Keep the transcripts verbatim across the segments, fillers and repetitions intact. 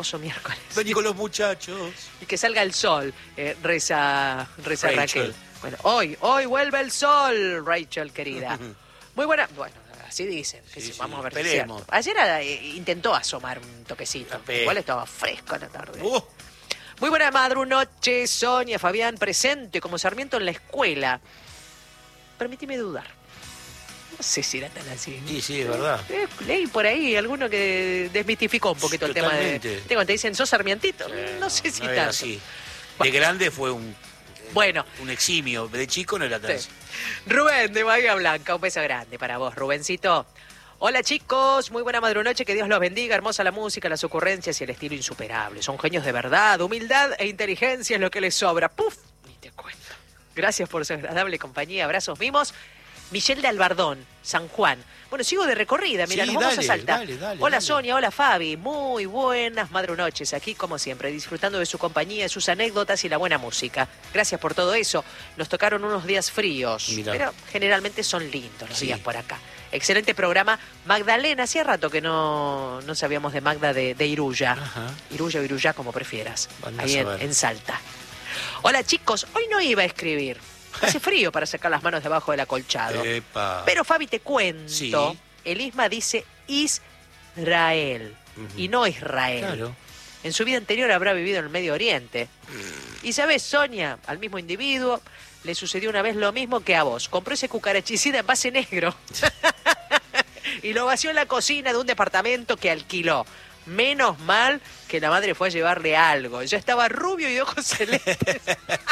miércoles. Vení con los muchachos. Y que salga el sol, eh, reza, reza Rachel. Raquel. Bueno, hoy, hoy vuelve el sol, Rachel, querida. Muy buena, bueno, así dicen. Que Sí, sí, sí, vamos a ver si es esperemos. cierto. Ayer eh, intentó asomar un toquecito. Tapé. Igual estaba fresco a la tarde. Uh, Muy buena madru noche, Sonia, Fabián, presente como Sarmiento en la escuela. Permíteme dudar. No sé si era tan así. sí, sí, es verdad. Eh, leí por ahí alguno que desmitificó un poquito el tema de... Totalmente. ¿Te cuando te dicen, sos Sarmientito? Eh, no sé si no era tanto. así. De Bueno. grande fue un, Bueno, un eximio. De chico no era tan sí. así. Rubén de Bahía Blanca, un beso grande para vos, Rubencito. Hola chicos, muy buena madrunoche, que Dios los bendiga, hermosa la música, las ocurrencias y el estilo insuperable. Son genios de verdad, humildad e inteligencia es lo que les sobra. ¡Puf! Ni te cuento. Gracias por su agradable compañía, abrazos mimos. Michelle de Albardón, San Juan. Bueno, sigo de recorrida, mira, Sí, nos vamos dale, a Salta. dale, dale, hola dale. Sonia, hola Fabi, muy buenas madrunoches, aquí como siempre, disfrutando de su compañía, de sus anécdotas y la buena música. Gracias por todo eso. Nos tocaron unos días fríos, Mirá. pero generalmente son lindos los Sí. días por acá. Excelente programa. Magdalena, hacía rato que no, no sabíamos de Magda de, de Iruya. Ajá. Iruya o Iruya, como prefieras, Andá ahí a en, saber. en Salta. Hola chicos, hoy no iba a escribir. Hace frío para sacar las manos debajo del acolchado. Epa. Pero Fabi, te cuento, Sí. el Isma dice Israel Ujú. y no Israel. Claro. En su vida anterior habrá vivido en el Medio Oriente. Y sabes, Sonia, al mismo individuo le sucedió una vez lo mismo que a vos. Compró ese cucarachicida en base negro y lo vació en la cocina de un departamento que alquiló. Menos mal que la madre fue a llevarle algo. Ya estaba rubio y de ojos celestes.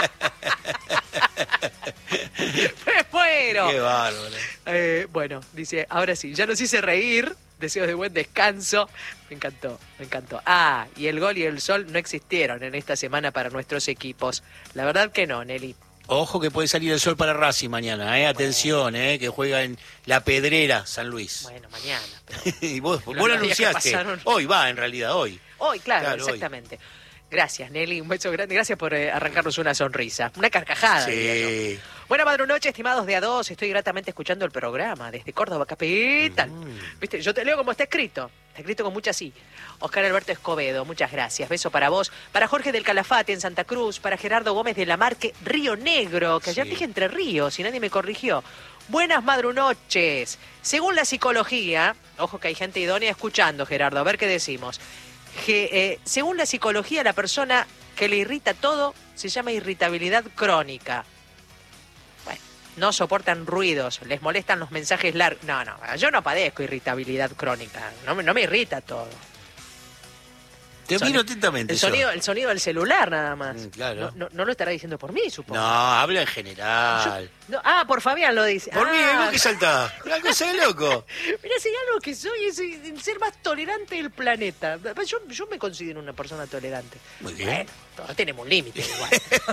¡Me muero! Qué bárbaro. Eh, bueno, dice, ahora sí, ya nos hice reír, deseos de buen descanso. Me encantó, me encantó. Ah, y el gol y el sol no existieron en esta semana para nuestros equipos. La verdad que no, Nelly. Ojo que puede salir el sol para Racing mañana, ¿eh? Atención, ¿eh? Que juega en La Pedrera, San Luis. Bueno, mañana. Pero... y vos, vos Los lo días que anunciaste. pasaron. Hoy va, en realidad, hoy. Hoy, claro, Claro, hoy. exactamente. Gracias, Nelly, un beso grande. Gracias por eh, arrancarnos una sonrisa. Una carcajada, diría yo. Sí. Buena madrunoche, estimados de A dos. Estoy gratamente escuchando el programa desde Córdoba, capital. Mm. Viste, yo te leo como está escrito. Está escrito con mucha sí. Oscar Alberto Escobedo, muchas gracias. Beso para vos. Para Jorge del Calafate en Santa Cruz. Para Gerardo Gómez de la Marque, Río Negro. Que ayer Sí. dije Entre Ríos y nadie me corrigió. Buenas madrunoches. Según la psicología, ojo que hay gente idónea escuchando, Gerardo, a ver qué decimos. Que, eh, según la psicología, la persona que le irrita todo se llama irritabilidad crónica. Bueno, no soportan ruidos, les molestan los mensajes largos. No, no, yo no padezco irritabilidad crónica, no, me- no me irrita todo. Te Soni- miro atentamente. El yo. sonido, el sonido del celular nada más. Mm, claro. No, no- no lo estará diciendo por mí, supongo. No, habla en general. No, ah, por Fabián lo dice. Por mí, ah, ¿vos qué saltás? Una cosa de loco. Mira, si hay algo que soy es el ser más tolerante del planeta. Yo, yo me considero una persona tolerante. Muy bien. Bueno, todos tenemos un límite igual.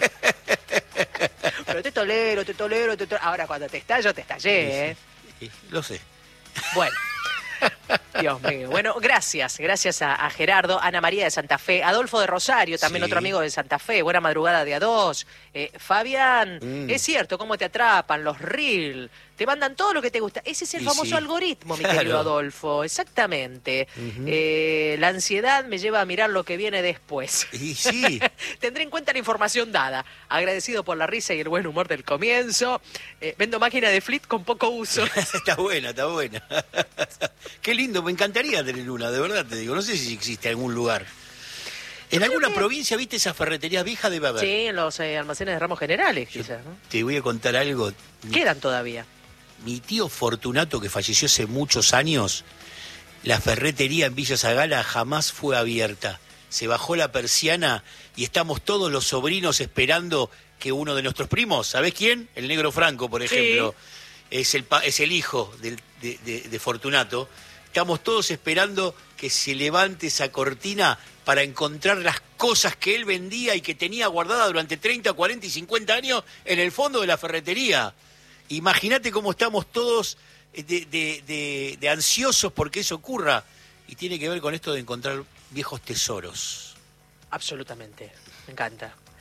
Pero te tolero, te tolero, te tolero. Ahora cuando te estallo, te estallé, ¿eh? Sí, lo sé. Bueno. Dios mío. Bueno, gracias. Gracias a, a Gerardo, Ana María de Santa Fe, Adolfo de Rosario, también Sí. otro amigo de Santa Fe. Buena madrugada de A dos. Eh, Fabián, Mm. es cierto, cómo te atrapan los reel. Te mandan todo lo que te gusta. Ese es el Y famoso sí. algoritmo, mi Claro. querido Adolfo. Exactamente. Ujú. Eh, la ansiedad me lleva a mirar lo que viene después. Y sí. Tendré en cuenta la información dada. Agradecido por la risa y el buen humor del comienzo. Eh, vendo máquina de flit con poco uso. Está buena, está buena. Qué lindo, me encantaría tener una, de verdad te digo. No sé si existe algún lugar. En alguna provincia, ¿viste esas ferreterías viejas? Debe haber. Sí, en los eh, almacenes de ramos generales, quizás, ¿no? Te voy a contar algo. Quedan todavía. Mi tío Fortunato, que falleció hace muchos años, la ferretería en Villa Zagala jamás fue abierta. Se bajó la persiana y estamos todos los sobrinos esperando que uno de nuestros primos, ¿sabés quién? El Negro Franco, por ejemplo, es, el, pa- es el hijo del- de, de- de Fortunato. Estamos todos esperando que se levante esa cortina para encontrar las cosas que él vendía y que tenía guardada durante treinta, cuarenta y cincuenta años en el fondo de la ferretería. Imagínate cómo estamos todos de, de- de- de ansiosos porque eso ocurra. Y tiene que ver con esto de encontrar viejos tesoros. Absolutamente. Me encanta.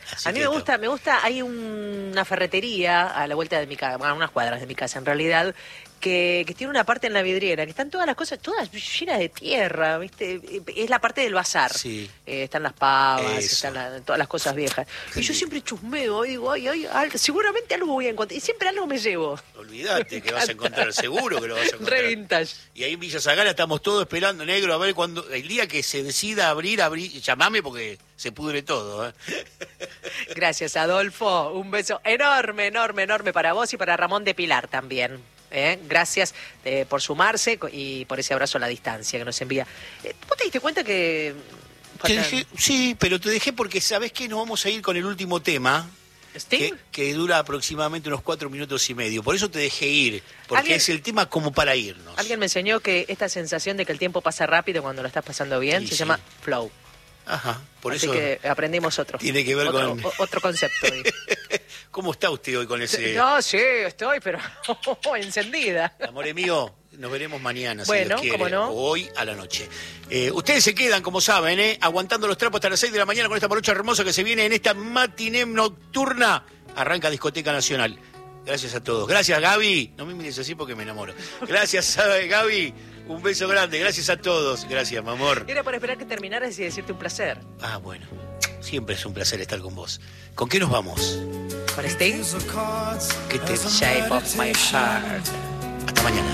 Así A mí que me gusta, me gusta, hay un- una ferretería a la vuelta de mi casa, bueno, unas cuadras de mi casa en realidad, que, que tiene una parte en la vidriera, que están todas las cosas, todas llenas de tierra, ¿viste? Es la parte del bazar. Sí. Eh, están las pavas, Eso. están la- todas las cosas viejas. Qué Y yo lindo. siempre chusmeo y digo, ay, ay, al- seguramente algo voy a encontrar. Y siempre algo me llevo. Olvídate que vas a encontrar, seguro que lo vas a encontrar. Re vintage. Y ahí en Villa Zagala estamos todos esperando, negro, a ver cuando el día que se decida abrir, abrir, llamame porque se pudre todo. ¿eh? Gracias, Adolfo. Un beso enorme, enorme, enorme para vos y para Ramón de Pilar también. ¿eh? Gracias eh, por sumarse co- y por ese abrazo a la distancia que nos envía. Eh, ¿Vos te diste cuenta que... Te faltan- dejé, sí, pero te dejé porque sabés que nos vamos a ir con el último tema. ¿Sting? Que, que dura aproximadamente unos cuatro minutos y medio. Por eso te dejé ir, porque ¿Alguien- es el tema como para irnos. Alguien me enseñó que esta sensación de que el tiempo pasa rápido cuando lo estás pasando bien Sí, se sí. llama flow. Ajá, por Así eso. que aprendimos otro. Tiene que ver otro, con- o- otro concepto. hoy. ¿Cómo está usted hoy con ese...? No, sí, estoy, pero encendida. Amore mío, nos veremos mañana, si Bueno, Dios quiere, cómo no. o hoy a la noche. Eh, ustedes se quedan, como saben, ¿eh? aguantando los trapos hasta las seis de la mañana con esta morocha hermosa que se viene en esta matiné nocturna. Arranca Discoteca Nacional. Gracias a todos. Gracias, Gaby. No me mires así porque me enamoro. Gracias, eh, Gaby. Un beso grande. Gracias a todos. Gracias, mi amor. Era para esperar que terminaras y decirte un placer. Ah, bueno. Siempre es un placer estar con vos. ¿Con qué nos vamos? Con Sting, ¿Qué te... Shape of My Heart. Hasta mañana.